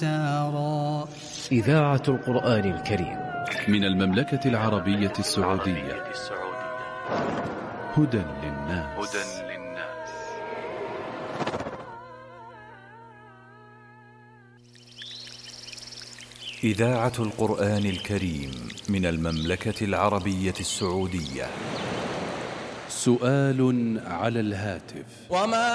تارا. إذاعة القرآن الكريم من المملكة العربية السعودية. هدى للناس. إذاعة القرآن الكريم من المملكة العربية السعودية. سؤال على الهاتف.